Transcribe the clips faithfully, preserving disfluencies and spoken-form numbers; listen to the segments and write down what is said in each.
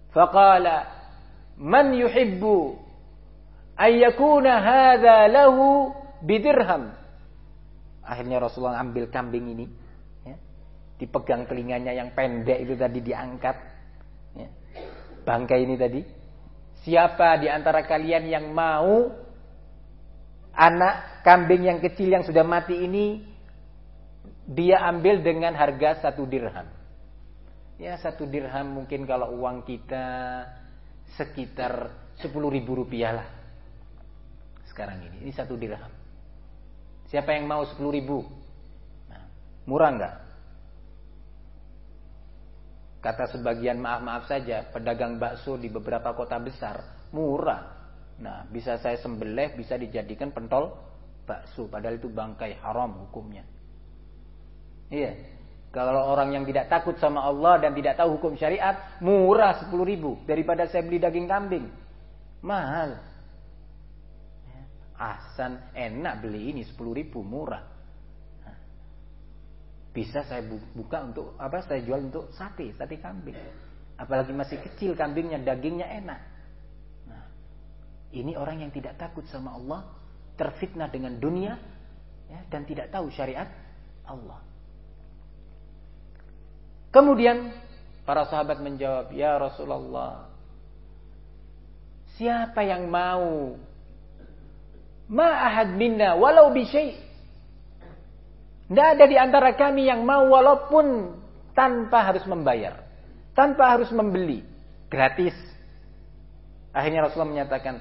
Faqala man yuhibbu ayyakuna hadha lahu bidirham. Akhirnya Rasulullah ambil kambing ini, ya, dipegang telinganya yang pendek itu tadi, diangkat, ya, bangkai ini tadi. Siapa di antara kalian yang mau anak kambing yang kecil yang sudah mati ini dia ambil dengan harga satu dirham. Ya, satu dirham mungkin kalau uang kita sekitar sepuluh ribu rupiah lah. Sekarang ini, ini satu dirham. Siapa yang mau sepuluh ribu? Nah, murah enggak? Kata sebagian, maaf-maaf saja, pedagang bakso di beberapa kota besar, murah. Nah, bisa saya sembelih, bisa dijadikan pentol bakso. Padahal itu bangkai, haram hukumnya. Iya. Kalau orang yang tidak takut sama Allah dan tidak tahu hukum syariat, murah sepuluh ribu. Daripada saya beli daging kambing. Mahal. Ahsan, enak beli ini sepuluh ribu, murah. Bisa saya buka untuk apa? Saya jual untuk sate, sate kambing. Apalagi masih kecil kambingnya, dagingnya enak. Nah, ini orang yang tidak takut sama Allah, terfitnah dengan dunia, ya, dan tidak tahu syariat Allah. Kemudian para sahabat menjawab, ya Rasulullah, siapa yang mau ma ahad minna walau bi syai'. Tidak ada di antara kami yang mau walaupun tanpa harus membayar, tanpa harus membeli, gratis. Akhirnya Rasulullah menyatakan,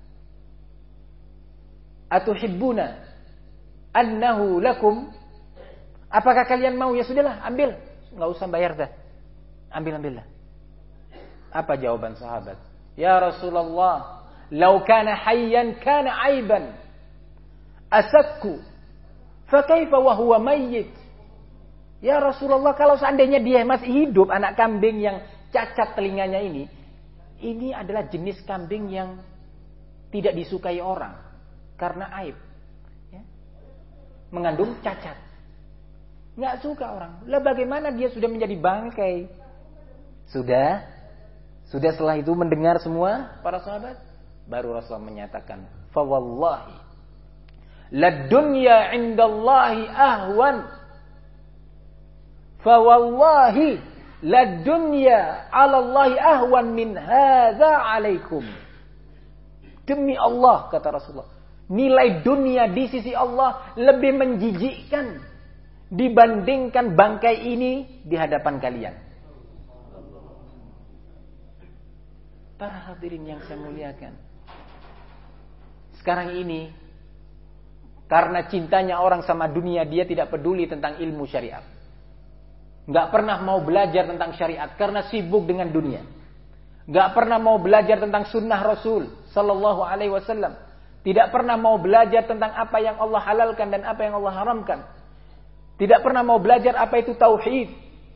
atuhibbuna annahu lakum? Apakah kalian mau? Ya sudahlah, ambil, nggak usah bayar dah, ambil ambillah. Apa jawaban sahabat? Ya Rasulullah, lau kana hayyan kana aiban asakku fakaifa wa huwa mayyit. Ya Rasulullah, kalau seandainya dia masih hidup, anak kambing yang cacat telinganya ini, ini adalah jenis kambing yang tidak disukai orang karena aib, ya, mengandung cacat. Nggak suka orang. Lah bagaimana dia sudah menjadi bangkai? Sudah, sudah setelah itu mendengar semua para sahabat, baru Rasulullah menyatakan, fa wallahi la dunya 'indallahi ahwan. Fa wallahi la dunya 'alallahi ahwan min hadza 'alaikum. Demi Allah, kata Rasulullah, nilai dunia di sisi Allah lebih menjijikkan dibandingkan bangkai ini di hadapan kalian. Para hadirin yang saya muliakan, sekarang ini karena cintanya orang sama dunia, dia tidak peduli tentang ilmu syariat. Nggak pernah mau belajar tentang syariat karena sibuk dengan dunia. Nggak pernah mau belajar tentang sunnah Rasul Sallallahu Alaihi Wasallam. Tidak pernah mau belajar tentang apa yang Allah halalkan dan apa yang Allah haramkan. Tidak pernah mau belajar apa itu tauhid.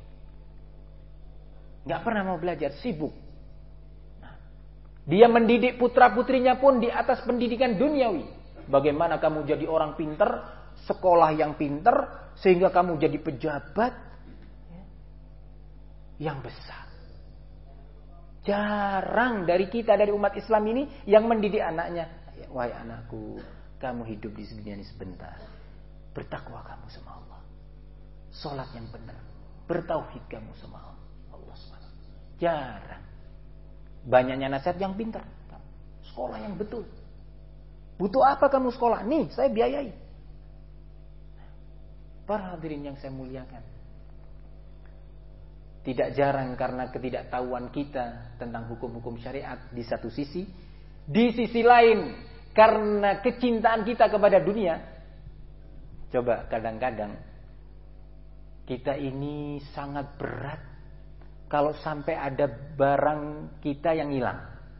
Nggak pernah mau belajar, sibuk. Nah, dia mendidik putra-putrinya pun di atas pendidikan duniawi. Bagaimana kamu jadi orang pinter, sekolah yang pinter, sehingga kamu jadi pejabat yang besar. Jarang dari kita, dari umat Islam ini, yang mendidik anaknya. Wahai anakku, kamu hidup di dunia ini sebentar. Bertakwa kamu sama Allah. Sholat yang benar. Bertauhid kamu sama Allah. Allah subhanahu wa taala. Jarang. Banyaknya nasihat yang pintar. Sekolah yang betul. Butuh apa kamu sekolah? Nih, saya biayai. Para hadirin yang saya muliakan, tidak jarang karena ketidaktahuan kita tentang hukum-hukum syariat di satu sisi. Di sisi lain, karena kecintaan kita kepada dunia. Coba kadang-kadang kita ini sangat berat kalau sampai ada barang kita yang hilang.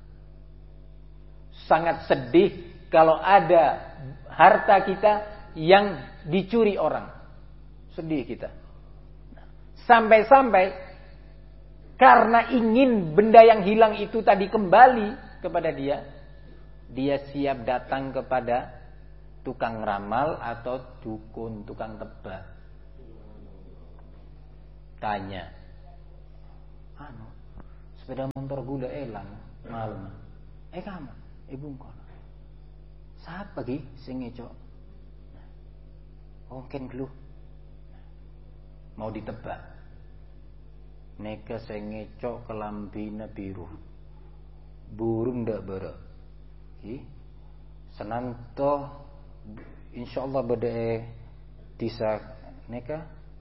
Sangat sedih kalau ada harta kita yang dicuri orang. Sedih kita. Sampai-sampai karena ingin benda yang hilang itu tadi kembali kepada dia, dia siap datang kepada tukang ramal atau dukun, tukang tebak. Tanya, anu, sepeda motor gula elang malam. Eh kamu, ibu kono. Siapa lagi sing ngecok? Oh, mungkin geluh. Mau ditebak. Neka sing ngecok kelambina biru. Burung ndak bara. Ki. Senanto insyaallah bede disa neka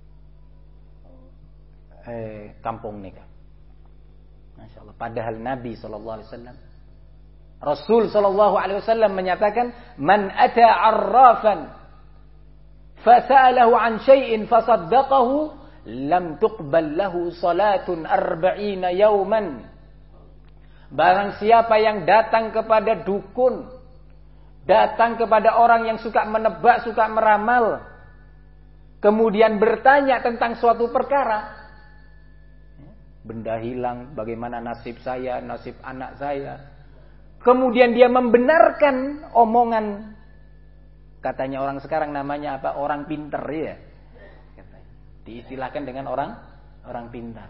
eh kampung neka. Masyaallah. Padahal Nabi sallallahu alaihi wasallam Rasul sallallahu alaihi wasallam menyatakan man ata 'arrafan fasa'alahu 'an syai'in fasaddaqahu lam tuqbal lahu salatun arba'ina yawman. Barang siapa yang datang kepada dukun, datang kepada orang yang suka menebak, suka meramal, kemudian bertanya tentang suatu perkara, benda hilang, bagaimana nasib saya, nasib anak saya, kemudian dia membenarkan omongan, katanya orang sekarang namanya apa? Orang pinter ya. Diistilahkan dengan orang orang pintar.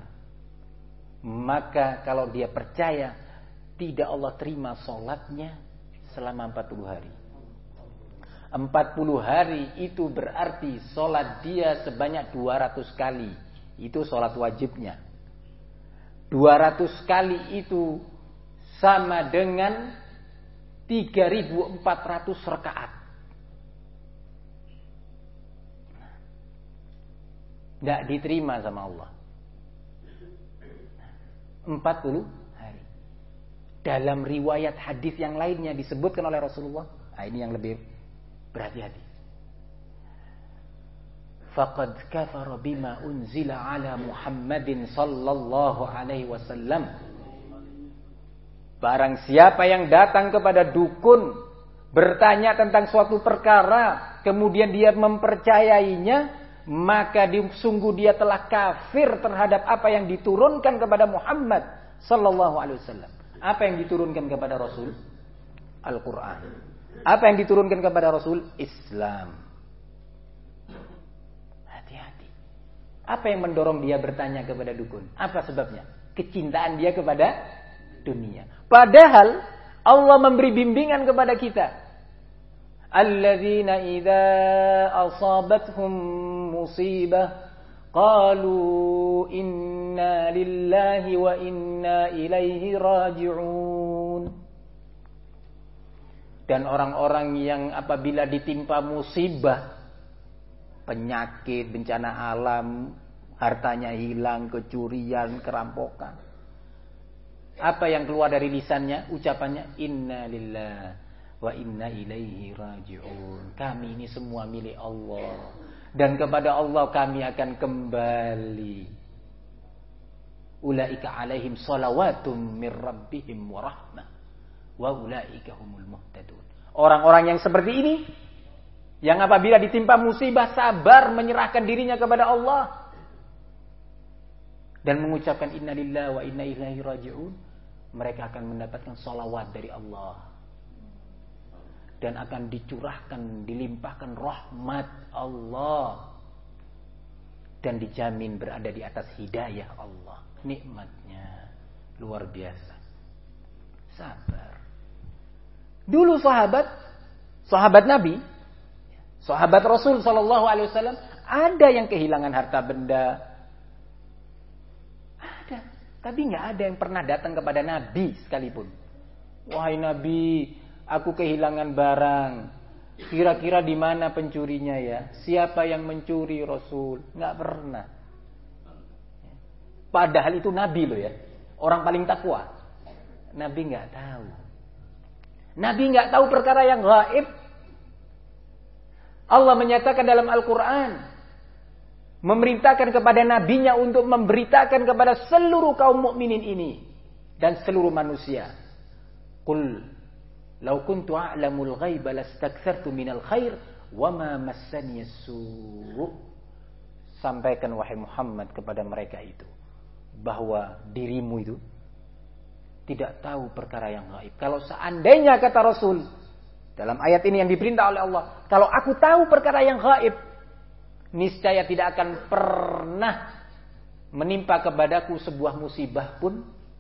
Maka kalau dia percaya, tidak Allah terima sholatnya selama empat puluh hari. empat puluh hari itu berarti sholat dia sebanyak dua ratus kali. Itu sholat wajibnya. dua ratus kali itu sama dengan tiga ribu empat ratus rakaat. Tidak diterima sama Allah. empat puluh hari. Dalam riwayat hadis yang lainnya disebutkan oleh Rasulullah. Nah, ini yang lebih berhati-hati. Faqad kafara bima unzila ala Muhammadin sallallahu alaihi wasallam. Barang siapa yang datang kepada dukun, bertanya tentang suatu perkara, kemudian dia mempercayainya, maka sungguh dia telah kafir terhadap apa yang diturunkan kepada Muhammad sallallahu alaihi wasallam. Apa yang diturunkan kepada Rasul? Al-Quran. Apa yang diturunkan kepada Rasul? Islam. Hati-hati. Apa yang mendorong dia bertanya kepada dukun? Apa sebabnya? Kecintaan dia kepada dunia. Padahal Allah memberi bimbingan kepada kita. Alladzina idza asabathum musibah qalu inna lillahi wa inna ilaihi raji'un. Dan orang-orang yang apabila ditimpa musibah, penyakit, bencana alam, hartanya hilang, kecurian, kerampokan, apa yang keluar dari lisannya? Ucapannya inna lillahi wa inna ilaihi raji'un. Kami ini semua milik Allah, dan kepada Allah kami akan kembali. Ulaika alaihim salawatum mir rabbihim wa rahmah wa ulaika humul muhtadun. Orang-orang yang seperti ini, yang apabila ditimpa musibah sabar menyerahkan dirinya kepada Allah dan mengucapkan inna lillahi wa inna ilaihi raji'un, mereka akan mendapatkan salawat dari Allah dan akan dicurahkan, dilimpahkan rahmat Allah dan dijamin berada di atas hidayah Allah. Nikmatnya luar biasa. Sabar. Dulu sahabat, sahabat Nabi, sahabat Rasul sallallahu alaihi wasallam, ada yang kehilangan harta benda. Ada, tapi nggak ada yang pernah datang kepada Nabi sekalipun. Wahai Nabi, aku kehilangan barang. Kira-kira di mana pencurinya ya? Siapa yang mencuri Rasul? Nggak pernah. Padahal itu Nabi loh ya, orang paling takwa. Nabi nggak tahu. Nabi nggak tahu perkara yang gaib. Allah menyatakan dalam Al-Quran, memerintahkan kepada nabinya untuk memberitakan kepada seluruh kaum mukminin ini dan seluruh manusia. Qul law kuntu a'lamul ghaiba lastakthartu minal khair wa ma massani as-su'. Sampaikan wahai Muhammad kepada mereka itu bahwa dirimu itu tidak tahu perkara yang gaib. Kalau seandainya, kata Rasul dalam ayat ini yang diperintah oleh Allah, kalau aku tahu perkara yang gaib, niscaya tidak akan pernah menimpa kepadaku sebuah musibah pun,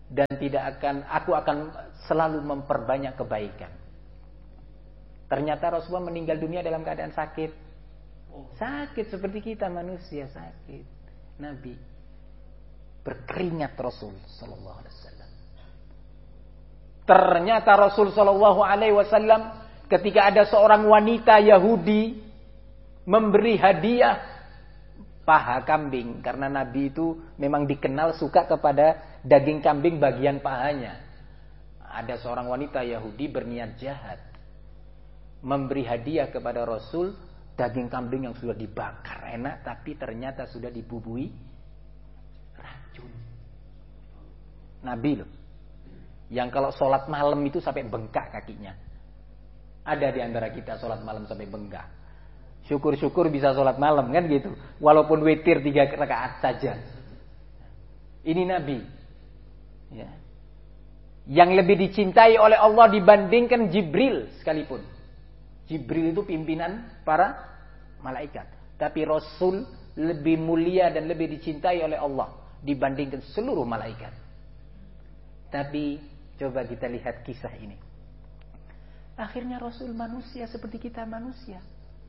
dan tidak akan aku akan selalu memperbanyak kebaikan. Ternyata Rasulullah meninggal dunia dalam keadaan sakit. Sakit seperti kita manusia sakit. Nabi berkeringat Rasul sallallahu alaihi wasallam. Ternyata Rasul sallallahu alaihi wasallam ketika ada seorang wanita Yahudi memberi hadiah paha kambing, karena Nabi itu memang dikenal suka kepada daging kambing bagian pahanya. Ada seorang wanita Yahudi berniat jahat memberi hadiah kepada Rasul daging kambing yang sudah dibakar enak, tapi ternyata sudah dibubui racun. Nabi loh, yang kalau sholat malam itu sampai bengkak kakinya. Ada di antara kita sholat malam sampai bengkak. Syukur-syukur bisa sholat malam kan gitu. Walaupun witir tiga rakaat saja. Ini Nabi. Ya. Yang lebih dicintai oleh Allah dibandingkan Jibril sekalipun. Jibril itu pimpinan para malaikat. Tapi Rasul lebih mulia dan lebih dicintai oleh Allah dibandingkan seluruh malaikat. Tapi coba kita lihat kisah ini. Akhirnya Rasul manusia seperti kita manusia.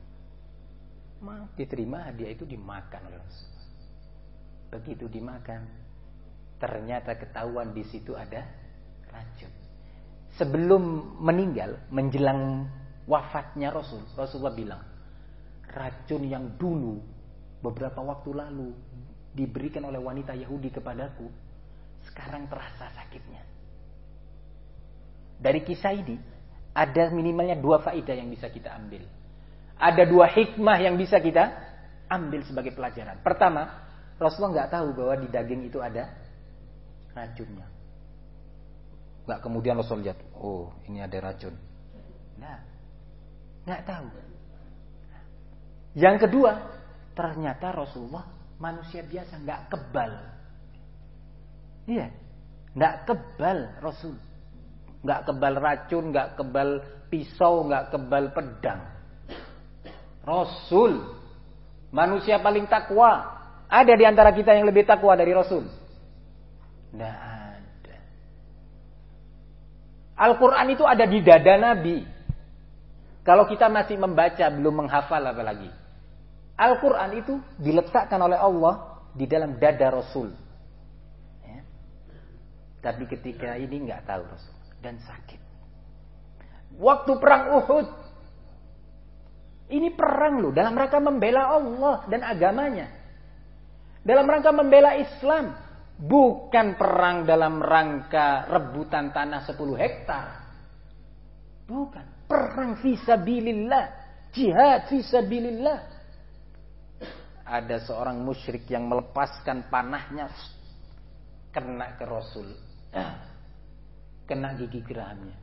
Diterima hadiah itu dimakan oleh Rasul. Begitu dimakan, ternyata ketahuan di situ ada racun. Sebelum meninggal, menjelang wafatnya Rasul, Rasulullah bilang, racun yang dulu beberapa waktu lalu diberikan oleh wanita Yahudi kepadaku, sekarang terasa sakitnya. Dari kisah ini ada minimalnya dua faedah yang bisa kita ambil. Ada dua hikmah yang bisa kita ambil sebagai pelajaran. Pertama, Rasulullah nggak tahu bahwa di daging itu ada racunnya. Nggak kemudian Rasul lihat, oh ini ada racun. Nah, nggak tahu. Yang kedua, ternyata Rasulullah manusia biasa, nggak kebal. Iya, nggak kebal Rasul, nggak kebal racun, nggak kebal pisau, nggak kebal pedang. Rasul manusia paling takwa. Ada di antara kita yang lebih takwa dari Rasul? Tidak ada. Al-Quran itu ada di dada Nabi. Kalau kita masih membaca belum menghafal apalagi. Al-Quran itu diletakkan oleh Allah di dalam dada Rasul. Ya. Tapi ketika ini nggak tahu Rasul dan sakit. Waktu perang Uhud. Ini perang loh, dalam rangka membela Allah dan agamanya. Dalam rangka membela Islam. Bukan perang dalam rangka rebutan tanah sepuluh hektar. Bukan. Perang fisabilillah. Jihad fisabilillah. Ada seorang musyrik yang melepaskan panahnya. Kena ke Rasul. Kena gigi gerahamnya.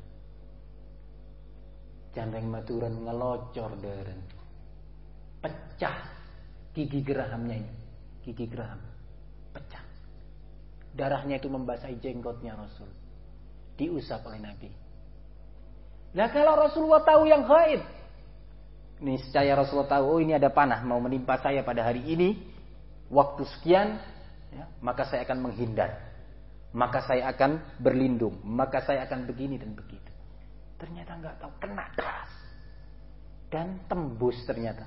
Jandeng maturan ngelocor deren. Pecah gigi gerahamnya ini. Gigi geraham pecah. Darahnya itu membasahi jenggotnya Rasul. Diusap oleh Nabi. Nah kalau Rasulullah tahu yang gaib, niscaya Rasulullah tahu, oh ini ada panah mau menimpa saya pada hari ini, waktu sekian, ya, maka saya akan menghindar, maka saya akan berlindung, maka saya akan begini dan begitu. Ternyata nggak tahu, kena keras dan tembus ternyata.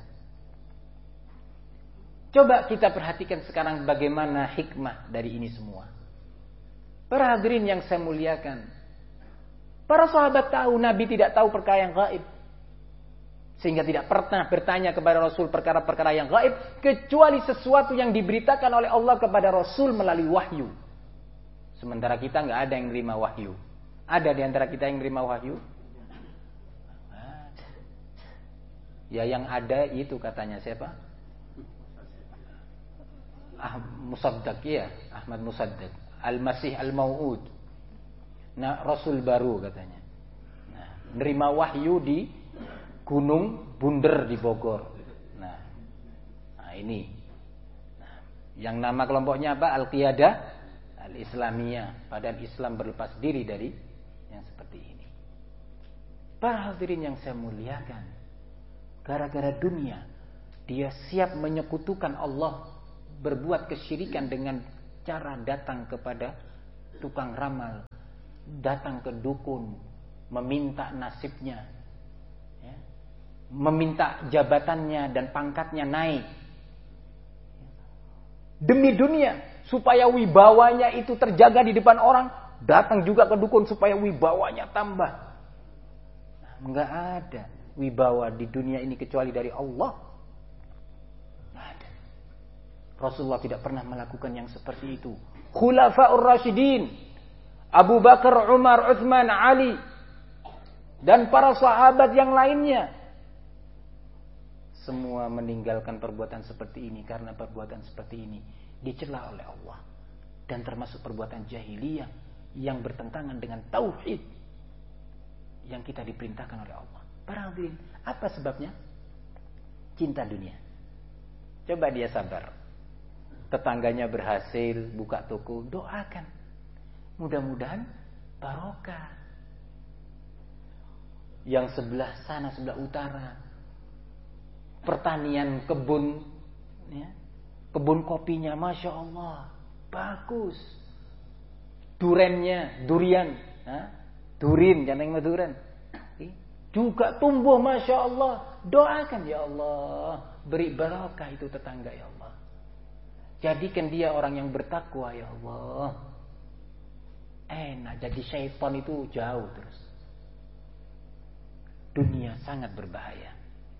Coba kita perhatikan sekarang bagaimana hikmah dari ini semua. Para hadirin yang saya muliakan, para sahabat tahu Nabi tidak tahu perkara yang gaib, sehingga tidak pernah bertanya kepada Rasul perkara-perkara yang gaib, kecuali sesuatu yang diberitakan oleh Allah kepada Rasul melalui wahyu. Sementara kita nggak ada yang menerima wahyu. Ada di antara kita yang menerima wahyu? Ya yang ada itu katanya siapa? Ah, Musaddaq ya, Ahmad Musaddaq. Al-Masih Al-Mau'ud. Nah, Rasul baru katanya. Nah, menerima wahyu di Gunung Bunder di Bogor. Nah, nah ini. Nah, yang nama kelompoknya apa? Al-Qiyadah Al-Islamiyah. Padahal Islam berlepas diri dari yang seperti ini. Para hadirin yang saya muliakan. Gara-gara dunia, dia siap menyekutukan Allah, berbuat kesyirikan dengan cara datang kepada tukang ramal datang ke dukun meminta nasibnya, ya, meminta jabatannya dan pangkatnya naik demi dunia, supaya wibawanya itu terjaga di depan orang. Datang juga ke dukun supaya wibawanya tambah. Nah, enggak ada wibawa di dunia ini kecuali dari Allah. Enggak ada. Rasulullah tidak pernah melakukan yang seperti itu. Khulafaur Rasyidin, Abu Bakar, Umar, Utsman, Ali, dan para sahabat yang lainnya, semua meninggalkan perbuatan seperti ini karena perbuatan seperti ini dicela oleh Allah, dan termasuk perbuatan jahiliyah yang bertentangan dengan tauhid yang kita diperintahkan oleh Allah. Para hadirin, apa sebabnya? Cinta dunia. Coba dia sabar. Tetangganya berhasil buka toko, doakan. Mudah-mudahan barokah. Yang sebelah sana, sebelah utara, pertanian kebun, ya, kebun kopinya, masya Allah, bagus. Durennya, durian, ha? Durin, jangan yang duren, juga tumbuh, masya Allah. Doakan, ya Allah, beri barokah itu tetangga, ya Allah. Jadikan dia orang yang bertakwa, ya Allah. Enak, jadi syaitan itu jauh terus. Dunia sangat berbahaya,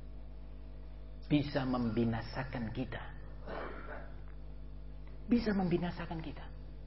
bisa membinasakan kita, bisa membinasakan kita.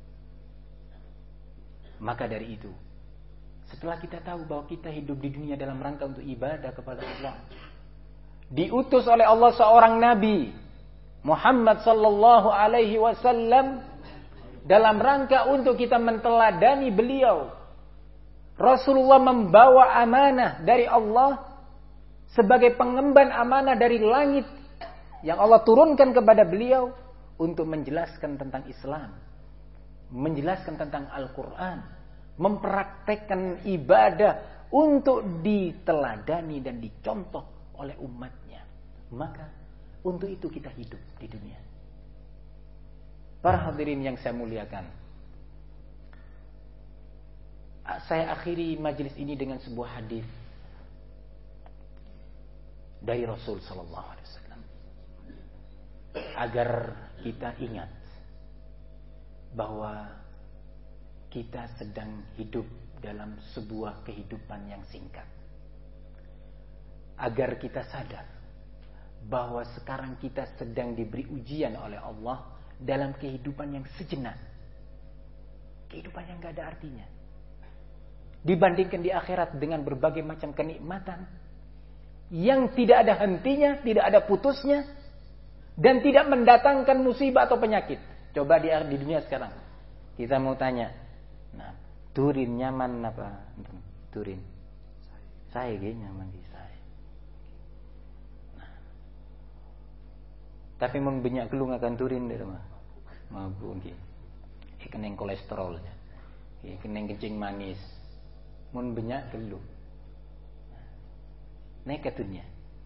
Maka dari itu, setelah kita tahu bahwa kita hidup di dunia dalam rangka untuk ibadah kepada Allah, diutus oleh Allah seorang nabi, Muhammad sallallahu alaihi wasallam, dalam rangka untuk kita menteladani beliau. Rasulullah membawa amanah dari Allah sebagai pengemban amanah dari langit yang Allah turunkan kepada beliau untuk menjelaskan tentang Islam, menjelaskan tentang Al-Quran, mempraktekkan ibadah untuk diteladani dan dicontoh oleh umatnya. Maka untuk itu kita hidup di dunia. Para hadirin yang saya muliakan, saya akhiri majelis ini dengan sebuah hadis dari Rasul sallallahu alaihi wasallam, agar kita ingat bahwa kita sedang hidup dalam sebuah kehidupan yang singkat. Agar kita sadar bahwa sekarang kita sedang diberi ujian oleh Allah dalam kehidupan yang sejenak, kehidupan yang gak ada artinya, dibandingkan di akhirat dengan berbagai macam kenikmatan yang tidak ada hentinya, tidak ada putusnya, dan tidak mendatangkan musibah atau penyakit. Coba di, di dunia sekarang kita mau tanya, nah, turin nyaman apa? Turin saya gini nyaman di saya. Nah, tapi membenyak gelung akan turin deh mah, mabuk gitu. Keneng kolesterolnya, keneng kencing manis, mun benyak gelung. Nekat dunia.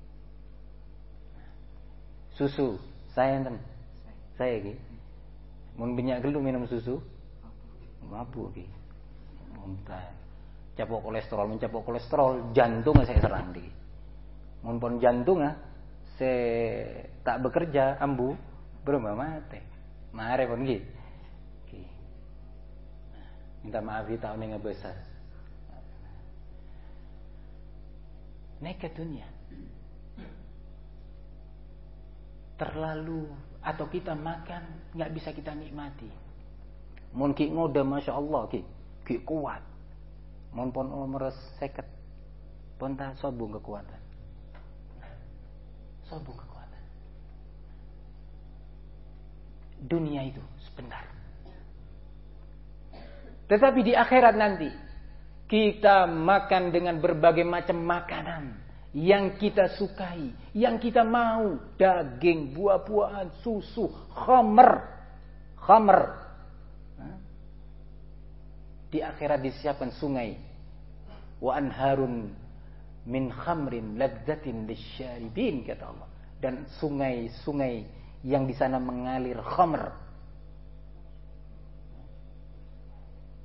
Susu, saya enten, saya gitu. Mun benyak gelung minum susu, mabuk gitu. Muntah, capok kolesterol, mencapok kolesterol, jantung saya serang di. Mun pon jantung ah, saya tak bekerja, ambu, berubah mati. Mare pon gitu. Minta maaf di tahun yang besar. Nekat dunia. Terlalu, atau kita makan nggak bisa kita nikmati. Mun ki ngode masya Allah ki, ki kuat. Mun pon meres seket, pon tak sobung kekuatan. Sobung kekuatan. Dunia itu sebentar. Tetapi di akhirat nanti kita makan dengan berbagai macam makanan yang kita sukai, yang kita mau, daging, buah-buahan, susu, khamr, khamr. Di akhirat disiapkan sungai, wa anharun min khamrin ladzatin lisyaribin, kata Allah, dan sungai-sungai yang di sana mengalir khamr.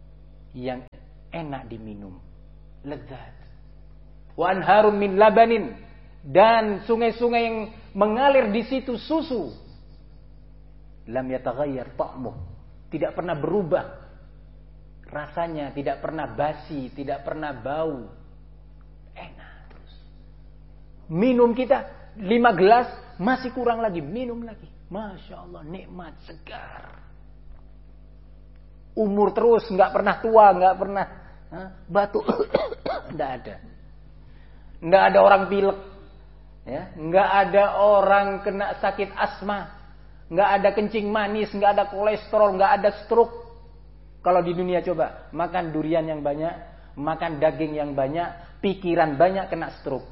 yang enak diminum, lezat. Wa anharun min labanin, dan sungai-sungai yang mengalir di situ susu. Lam yataghayyar ta'muh, tidak pernah berubah rasanya, tidak pernah basi, tidak pernah bau. Enak terus. Minum kita lima gelas, masih kurang lagi, minum lagi. Masya Allah, nikmat, segar. Umur terus, nggak pernah tua, nggak pernah ha, batuk, nggak ada. Nggak ada orang pilek, ya, nggak ada orang kena sakit asma, nggak ada kencing manis, nggak ada kolesterol, nggak ada stroke. Kalau di dunia coba makan durian yang banyak, makan daging yang banyak, pikiran banyak, kena stroke.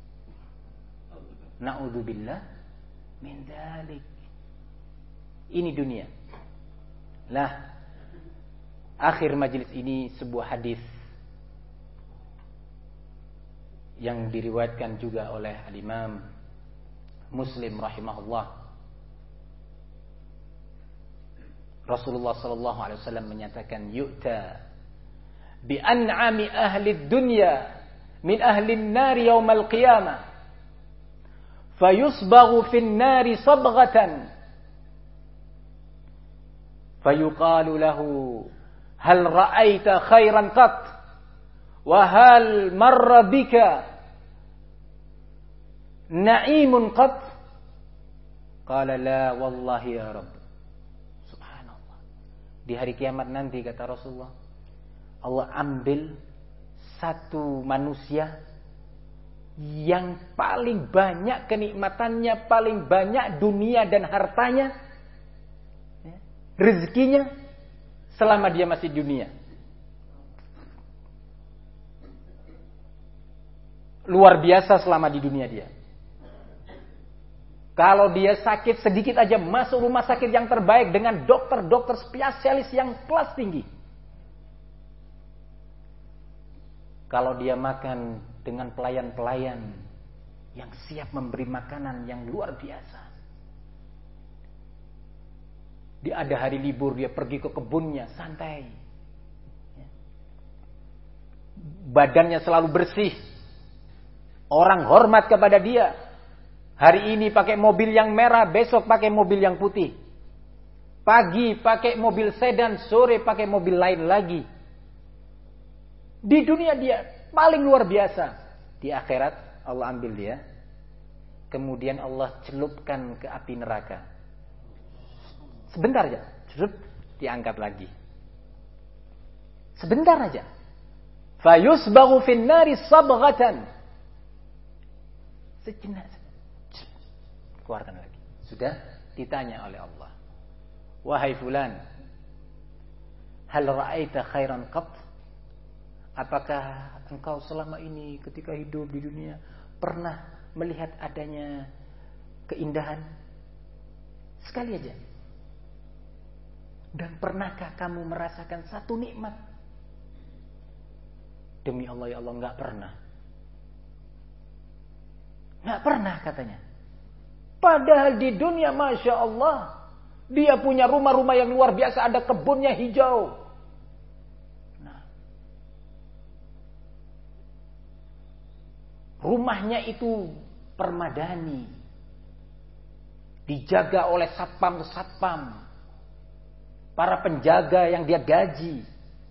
Na'udzubillah min dzalik. Ini dunia. Lah, akhir majelis ini sebuah hadis yang diriwayatkan juga oleh al-Imam Muslim rahimahullah. Rasulullah sallallahu alaihi wasallam menyatakan, yu'ta bi an'ami ahli dunya min ahli an-nar yaumal qiyamah fayusbaghu fin nari sabghatan fayuqalu lahu hal ra'aita khairan qat wa hal marra bika na'imun qat qala la wallahi ya rabb. Subhanallah, di hari kiamat nanti kata Rasulullah, Allah ambil satu manusia yang paling banyak kenikmatannya, paling banyak dunia dan hartanya, rezekinya selama dia masih di dunia. Luar biasa selama di dunia dia. Kalau dia sakit sedikit aja masuk rumah sakit yang terbaik dengan dokter-dokter spesialis yang kelas tinggi. Kalau dia makan dengan pelayan-pelayan yang siap memberi makanan yang luar biasa. Dia ada hari libur, dia pergi ke kebunnya, santai. Badannya selalu bersih. Orang hormat kepada dia. Hari ini pakai mobil yang merah, besok pakai mobil yang putih. Pagi pakai mobil sedan, sore pakai mobil lain lagi. Di dunia dia paling luar biasa. Di akhirat Allah ambil dia, kemudian Allah celupkan ke api neraka. Sebentar aja, celup, diangkat lagi. Sebentar aja. Fayusbaghu fin nari sabghatan. Sejenak, keluarkan lagi. Sudah ditanya oleh Allah, wahai fulan, hal ra'aita khairan qat? Apakah engkau selama ini ketika hidup di dunia pernah melihat adanya keindahan? Sekali aja. Dan pernahkah kamu merasakan satu nikmat? Demi Allah ya Allah, enggak pernah. Enggak pernah katanya. Padahal di dunia Masya Allah, dia punya rumah-rumah yang luar biasa, ada kebunnya hijau. Nah, rumahnya itu permadani, dijaga oleh satpam-satpam, para penjaga yang dia gaji.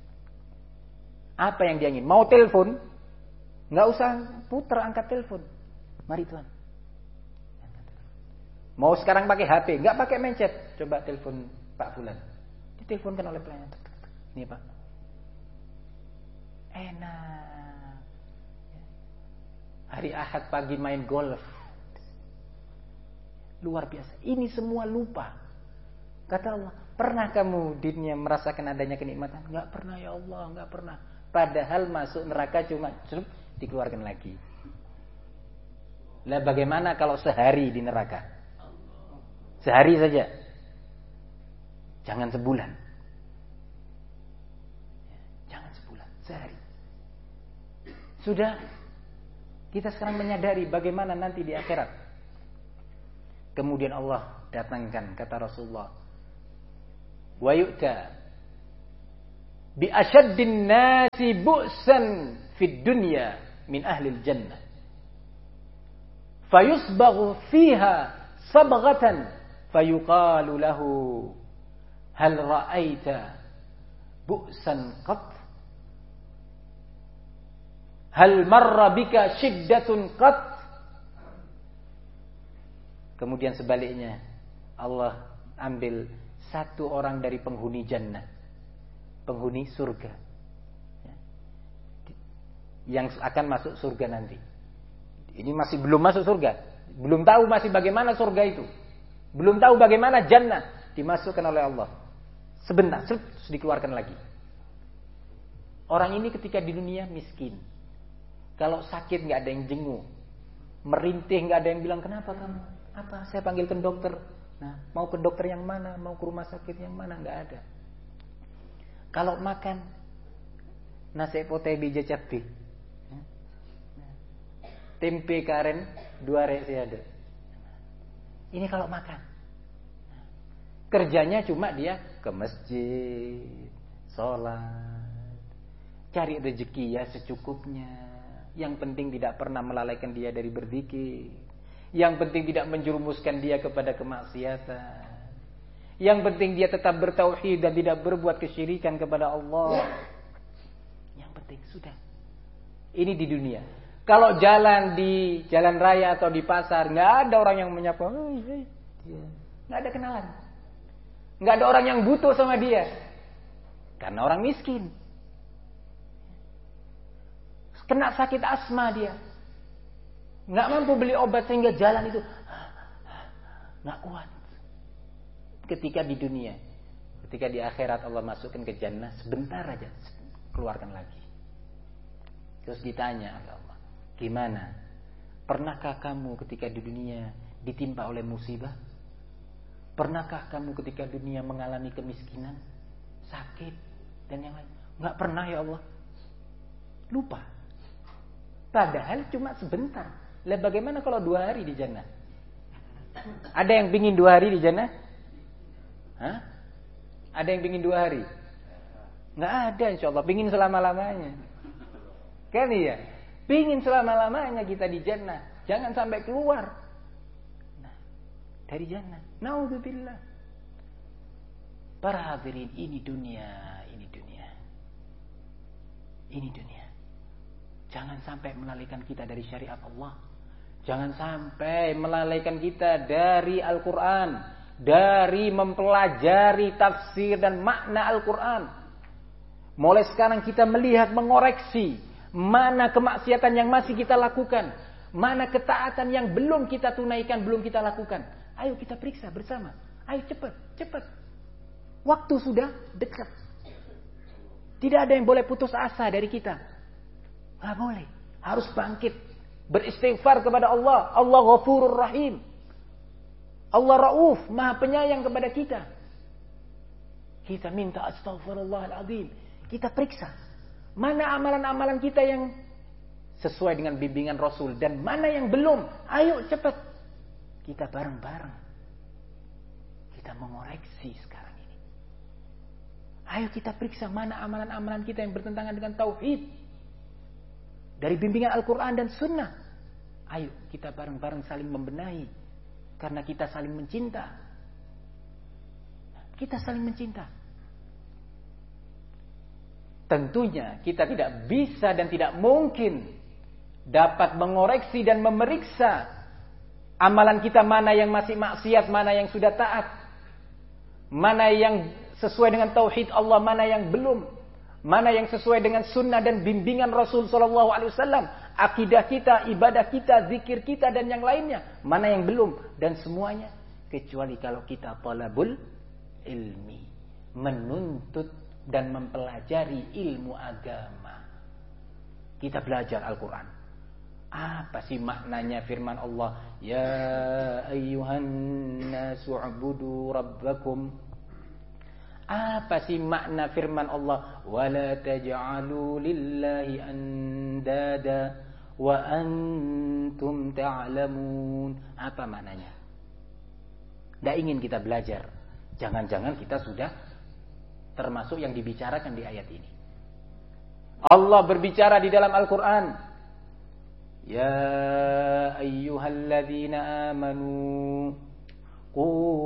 Apa yang dia ingin? Mau telepon? Nggak usah puter angkat telepon. Mari Tuhan. Mau sekarang pakai H P, nggak pakai mencet. Coba telepon Pak Fulan. Diteleponkan oleh pelayan. Ini Pak. Enak. Hari Ahad pagi main golf. Luar biasa. Ini semua lupa. Kata Allah, pernah kamu di dunia merasakan adanya kenikmatan? Enggak pernah ya Allah, enggak pernah. Padahal masuk neraka cuma cerup, dikeluarkan lagi. Lah bagaimana kalau sehari di neraka? Sehari saja. Jangan sebulan. Jangan sebulan, sehari. Sudah, kita sekarang menyadari bagaimana nanti di akhirat. Kemudian Allah datangkan, kata Rasulullah, wa yu'ta bi asyaddin nasi bu'san fid dunya min ahli jannah. Fayusbaghu fiha sabghatan fayuqalu lahu hal ra'aita bu'san qat? Hal marra bika shiddatun qat? Kemudian sebaliknya Allah ambil satu orang dari penghuni jannah, penghuni surga, yang akan masuk surga nanti. Ini masih belum masuk surga, belum tahu masih bagaimana surga itu, belum tahu bagaimana jannah, dimasukkan oleh Allah. Sebentar, terus dikeluarkan lagi. Orang ini ketika di dunia miskin, kalau sakit nggak ada yang jenguk, merintih nggak ada yang bilang kenapa kamu? Apa? Saya panggilkan dokter. Nah, mau ke dokter yang mana? Mau ke rumah sakit yang mana? Nggak ada. Kalau makan nasi potai bija cabai, tempe karen dua resi ada. Ini kalau makan. Kerjanya cuma dia ke masjid, sholat, cari rezeki ya secukupnya. Yang penting tidak pernah melalaikan dia dari berzikir. Yang penting tidak menjerumuskan dia kepada kemaksiatan. Yang penting dia tetap bertauhid dan tidak berbuat kesyirikan kepada Allah. Yang penting sudah. Ini di dunia. Kalau jalan di jalan raya atau di pasar, nggak ada orang yang menyapa, nggak ada kenalan, nggak ada orang yang butuh sama dia, karena orang miskin. Kena sakit asma dia, nggak mampu beli obat sehingga jalan itu nggak kuat. Ketika di dunia, ketika di akhirat Allah masukkan ke jannah, sebentar aja keluarkan lagi. Terus ditanya oleh Allah, gimana? Pernahkah kamu ketika di dunia ditimpa oleh musibah? Pernahkah kamu ketika dunia mengalami kemiskinan, sakit dan yang lain? Nggak pernah ya Allah. Lupa. Padahal cuma sebentar. Lah bagaimana kalau dua hari di jannah? Ada yang pingin dua hari di jannah? Hah? Ada yang pingin dua hari? Nggak ada, insya Allah. Pingin selama-lamanya. Kan iya? Pingin selama-lamanya kita di jannah. Jangan sampai keluar. Nah, dari jannah. Naudzubillah. Para hadirin, ini dunia. Ini dunia. Ini dunia. Jangan sampai melalaikan kita dari syariat Allah. Jangan sampai melalaikan kita dari Al-Quran, dari mempelajari tafsir dan makna Al-Quran. Mulai sekarang kita melihat, mengoreksi mana kemaksiatan yang masih kita lakukan, mana ketaatan yang belum kita tunaikan, belum kita lakukan. Ayo kita periksa bersama. Ayo cepat, cepat. Waktu sudah dekat. Tidak ada yang boleh putus asa dari kita. Nggak boleh. Harus bangkit. Beristighfar kepada Allah. Allah Ghafurur Rahim. Allah Rauf, Maha Penyayang kepada kita. Kita minta astaghfirullahaladzim. Kita periksa. Mana amalan-amalan kita yang sesuai dengan bimbingan Rasul. Dan mana yang belum. Ayo cepat. Kita bareng-bareng. Kita mengoreksi sekarang ini. Ayo kita periksa mana amalan-amalan kita yang bertentangan dengan Tauhid. Dari bimbingan Al-Quran dan Sunnah. Ayo kita bareng-bareng saling membenahi. Karena kita saling mencinta. Kita saling mencinta. Tentunya kita tidak bisa dan tidak mungkin dapat mengoreksi dan memeriksa amalan kita mana yang masih maksiat, mana yang sudah taat. Mana yang sesuai dengan Tauhid Allah, mana yang belum. Mana yang sesuai dengan sunnah dan bimbingan Rasul Sallallahu Alaihi Wasallam, akidah kita, ibadah kita, zikir kita dan yang lainnya. Mana yang belum dan semuanya kecuali kalau kita talabul ilmi, menuntut dan mempelajari ilmu agama. Kita belajar Al-Quran. Apa sih maknanya firman Allah? Ya ayyuhan nasu ubudu rabbakum. Apa sih makna firman Allah? Wala taj'alu lillahi andada wa antum ta'lamun. Apa maknanya? Tidak ingin kita belajar. Jangan-jangan kita sudah termasuk yang dibicarakan di ayat ini. Allah berbicara di dalam Al-Quran, ya ayyuhalladzina amanu qu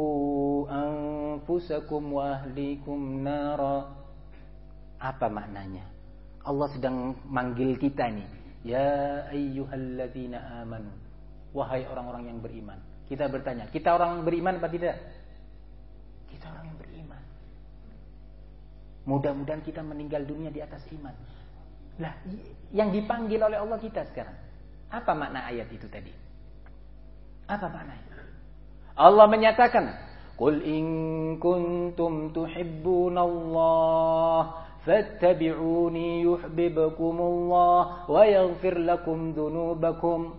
anfusakum wa ahlikum nara. Apa maknanya? Allah sedang manggil kita nih, ya ayyuhalladzina amanu, wahai orang-orang yang beriman. Kita bertanya, kita orang beriman apa tidak? Kita orang yang beriman. Mudah-mudahan kita meninggal dunia di atas iman. Lah, yang dipanggil oleh Allah kita sekarang. Apa makna ayat itu tadi? Apa maknanya? Allah menyatakan, "Qul in kuntum tuhibbunallah fattabi'uni yuhibbukumullah wa yaghfir lakum dzunubakum."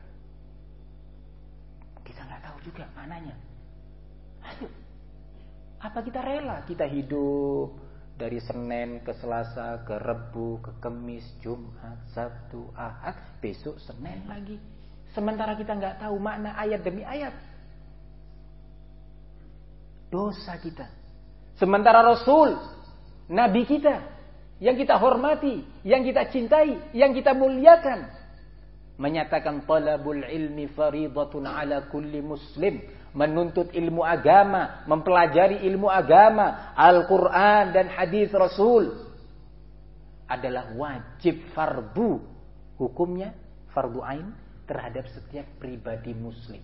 Kita enggak tahu juga maknanya. Ayo. Apa kita rela kita hidup dari Senin ke Selasa, ke Rebu, ke Kamis, Jumat, Sabtu, Ahad, besok Senin lagi. Sementara kita nggak tahu makna ayat demi ayat. Dosa kita. Sementara Rasul, Nabi kita, yang kita hormati, yang kita cintai, yang kita muliakan, menyatakan talabul ilmi faridatun ala kulli muslim. Menuntut ilmu agama, mempelajari ilmu agama, Al-Quran dan hadis Rasul adalah wajib fardu. Hukumnya fardu ain terhadap setiap pribadi muslim.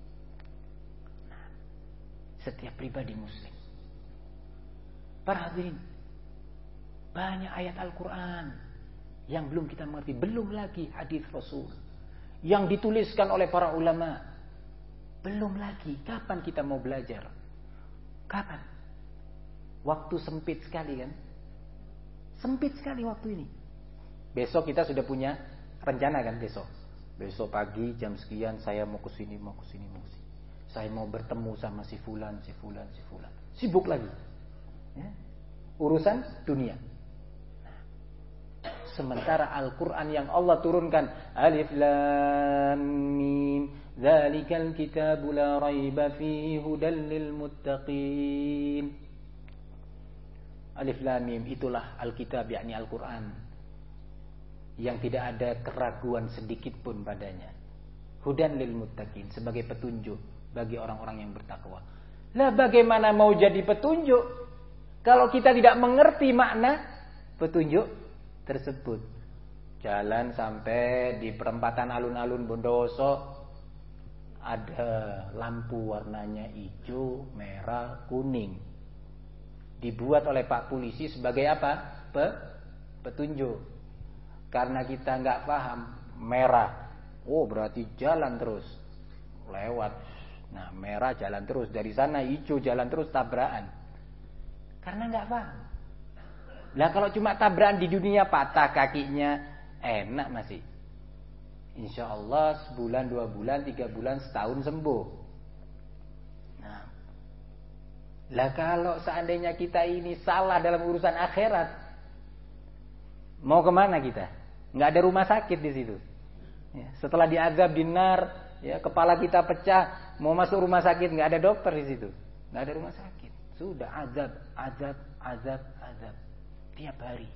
Setiap pribadi muslim. Para hadirin, banyak ayat Al-Quran yang belum kita mengerti. Belum lagi hadis Rasul yang dituliskan oleh para ulama. Belum lagi. Kapan kita mau belajar? Kapan? Waktu sempit sekali kan? Sempit sekali waktu ini. Besok kita sudah punya rencana kan besok. Besok pagi jam sekian saya mau ke sini, mau ke sini, mau ke sini. Saya mau bertemu sama si fulan, si fulan, si fulan. Sibuk lagi. Ya? Urusan dunia. Sementara Al-Quran yang Allah turunkan, Alif Lam Mim, Dzalikal kitabu la raiba fihi hudan lil muttaqin. Alif Lam Mim, itulah Alkitab, yakni Al-Quran, yang tidak ada keraguan sedikit pun padanya. Hudan lil muttaqin, sebagai petunjuk bagi orang-orang yang bertakwa. Lah bagaimana mau jadi petunjuk kalau kita tidak mengerti makna petunjuk tersebut? Jalan sampai di perempatan alun-alun Bondowoso, ada lampu warnanya hijau, merah, kuning. Dibuat oleh Pak Polisi sebagai apa? Pe petunjuk. Karena kita nggak paham, merah, oh berarti jalan terus, lewat. Nah merah jalan terus, dari sana hijau jalan terus, tabrakan. Karena nggak paham. Lah kalau cuma tabrakan di dunia, patah kakinya, enak masih. Insya Allah sebulan, dua bulan, tiga bulan, setahun sembuh. Nah, lah kalau seandainya kita ini salah dalam urusan akhirat, mau kemana kita? Nggak ada rumah sakit di situ. Ya, setelah diazab di nar, ya kepala kita pecah, mau masuk rumah sakit nggak ada dokter di situ, nggak ada rumah sakit. Sudah azab, azab, azab, azab tiap hari.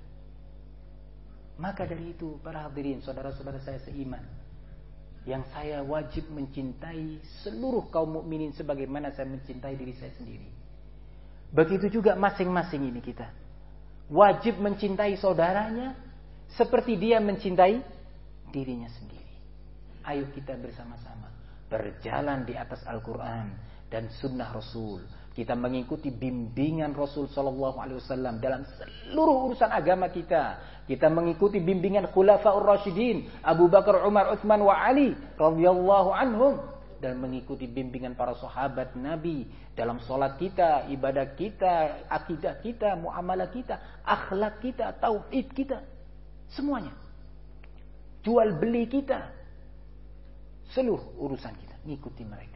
Maka dari itu para hadirin, saudara-saudara saya seiman, yang saya wajib mencintai seluruh kaum mukminin sebagaimana saya mencintai diri saya sendiri. Begitu juga masing-masing ini kita wajib mencintai saudaranya seperti dia mencintai dirinya sendiri. Ayo kita bersama-sama berjalan di atas Al-Quran dan Sunnah Rasul. Kita mengikuti bimbingan Rasul Sallallahu Alaihi Wasallam dalam seluruh urusan agama kita. Kita mengikuti bimbingan Khulafaur Rasyidin, Abu Bakar, Umar, Utsman, wa Ali radhiyallahu anhum, dan mengikuti bimbingan para sahabat Nabi dalam sholat kita, ibadah kita, akidah kita, muamalah kita, akhlak kita, tauhid kita, semuanya. Jual beli kita, seluruh urusan kita, ngikuti mereka.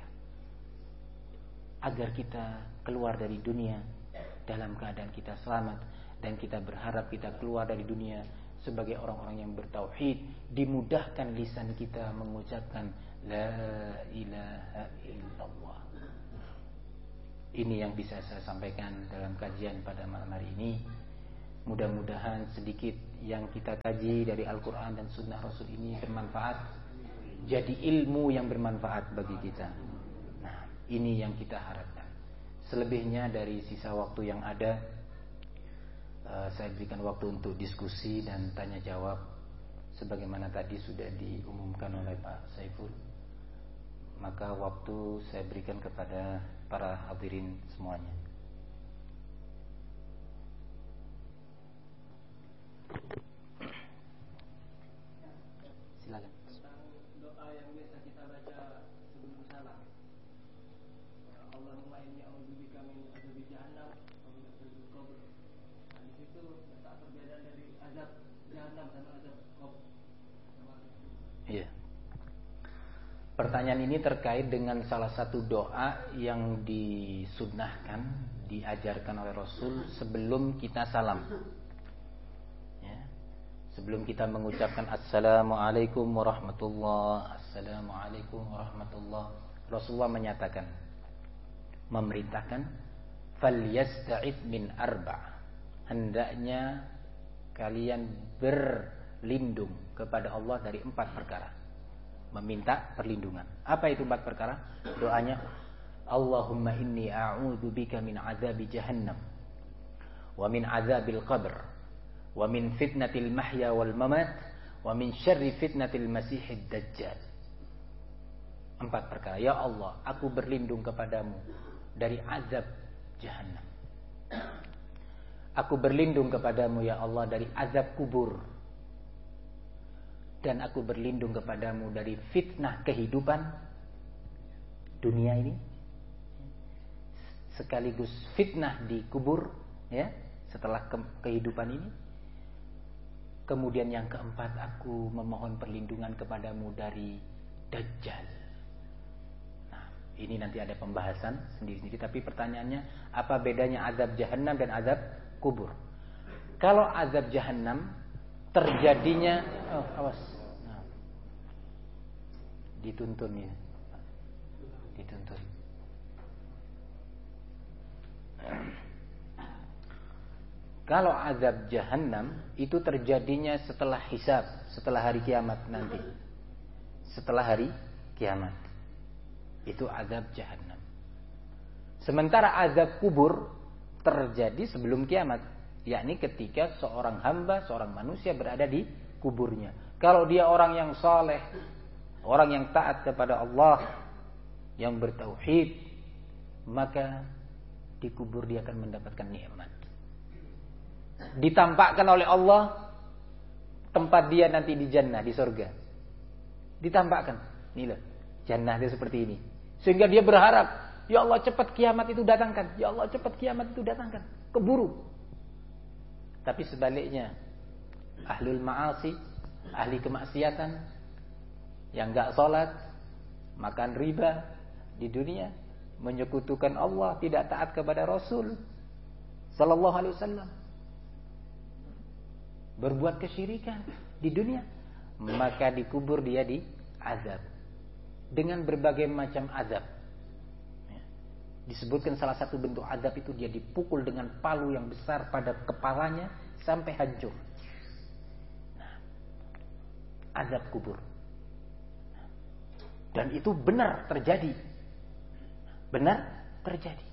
Agar kita keluar dari dunia dalam keadaan kita selamat, dan kita berharap kita keluar dari dunia sebagai orang-orang yang bertauhid, dimudahkan lisan kita mengucapkan la ilaha illallah. Ini yang bisa saya sampaikan dalam kajian pada malam hari ini. Mudah-mudahan sedikit yang kita kaji dari Al-Quran dan Sunnah Rasul ini bermanfaat, jadi ilmu yang bermanfaat bagi kita. Nah, ini yang kita harapkan. Selebihnya dari sisa waktu yang ada, uh, saya berikan waktu untuk diskusi dan tanya jawab, sebagaimana tadi sudah diumumkan oleh Pak Saiful. Maka waktu saya berikan kepada para hadirin semuanya. Silakan. Tentang doa yang biasa kita baca sebelum salam. Allahumma inni a'udzubika min adzabi jahannam wa min adzabil qabr. Nah, di situ letak perbedaan dari azab jahannam sama azab qabr. Iya. Pertanyaan ini terkait dengan salah satu doa yang disunnahkan, diajarkan oleh Rasul sebelum kita salam. Ya. Sebelum kita mengucapkan Assalamualaikum warahmatullah, Assalamualaikum warahmatullah, Rasulullah menyatakan, memerintahkan, falyasta'id min arba'. Hendaknya kalian berlindung kepada Allah dari empat perkara. Meminta perlindungan. Apa itu empat perkara? Doanya, Allahumma inni a'udzubika min azabi jahannam wa min azabil qabr wa min fitnatil mahya wal mamat wa min syarri fitnatil masihid dajjal. Empat perkara. Ya Allah, aku berlindung kepadamu dari azab jahannam. Aku berlindung kepadamu ya Allah dari azab kubur. Dan aku berlindung kepadamu dari fitnah kehidupan dunia ini, sekaligus fitnah di kubur, ya, setelah ke kehidupan ini. Kemudian yang keempat, aku memohon perlindungan kepadamu dari Dajjal. Nah, ini nanti ada pembahasan sendiri-sendiri. Tapi pertanyaannya, apa bedanya azab jahannam dan azab kubur? Kalau azab jahannam terjadinya, oh awas, nah, dituntun ya, dituntun. Kalau azab jahannam itu terjadinya setelah hisab, setelah hari kiamat nanti, setelah hari kiamat, itu azab jahannam. Sementara azab kubur terjadi sebelum kiamat, yakni ketika seorang hamba, seorang manusia berada di kuburnya. Kalau dia orang yang saleh, orang yang taat kepada Allah, yang bertauhid, maka di kubur dia akan mendapatkan nikmat. Ditampakkan oleh Allah tempat dia nanti di jannah, di surga. Ditampakkan, nih loh, jannah dia seperti ini. Sehingga dia berharap, ya Allah cepat kiamat itu datangkan, ya Allah cepat kiamat itu datangkan, keburu. Tapi sebaliknya, ahlul ma'asi, ahli kemaksiatan, yang enggak sholat, makan riba di dunia, menyekutukan Allah, tidak taat kepada Rasul sallallahu alaihi wasallam, berbuat kesyirikan di dunia, maka dikubur dia di azab dengan berbagai macam azab. Disebutkan salah satu bentuk azab itu dia dipukul dengan palu yang besar pada kepalanya sampai hancur. Nah, azab kubur. Dan itu benar terjadi. Benar terjadi.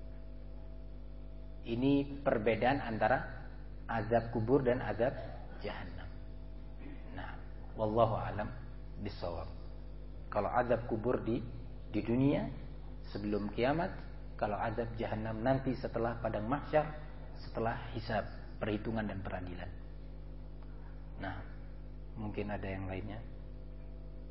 Ini perbedaan antara azab kubur dan azab jahannam. Nah, wallahu alam bisawab. Kalau azab kubur di di dunia sebelum kiamat, kalau azab jahannam nanti setelah padang mahsyar, setelah hisab, perhitungan dan peradilan. Nah, mungkin ada yang lainnya.